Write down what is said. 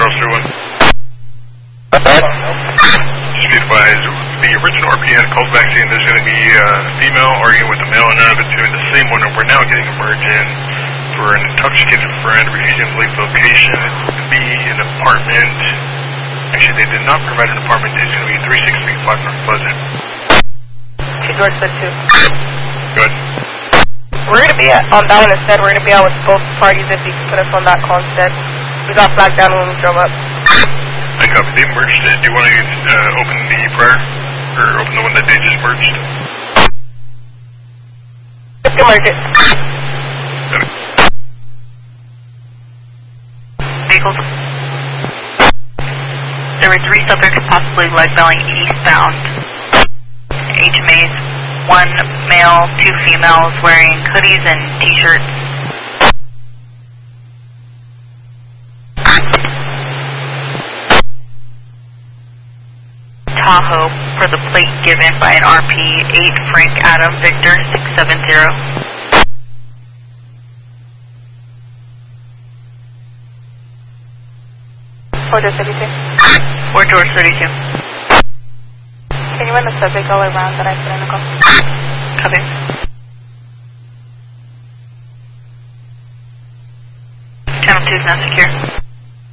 Charles 31. Just be advised, the original RP had a cold vaccine. There's going to be a female arguing with a male, and none of it's doing the same one. And we're now getting a merge in for an intoxicated friend refusing to leave location. It's going to be an apartment. Actually, they did not provide an apartment. It's going to be 3635 North Pleasant. Okay, George said 2. Good. We're going to be on that one instead. We're going to be out with both parties if you can put us on that call instead. We got flagged down when we drove up. I copy. They merged it. Do you want to open the prior? Or open the one that they just merged? Let's go merge it. Got it. Vehicles. There were 3 subjects possibly leg-belling eastbound. HMAs, 1 male, 2 females wearing hoodies and t-shirts. Tahoe for the plate given by an RP 8 Frank Adam Victor 670. Or George 32. Or George 32. Can you run the subject all around that I put in the call? Copy. Channel 2 is now secure.